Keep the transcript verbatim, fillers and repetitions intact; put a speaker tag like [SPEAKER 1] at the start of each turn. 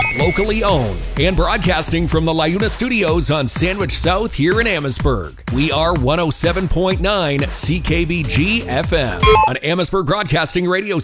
[SPEAKER 1] Locally owned and broadcasting from the LiUNA Studios on Sandwich South here in Amherstburg. We are one oh seven point nine C K B G F M, an Amherstburg Broadcasting Radio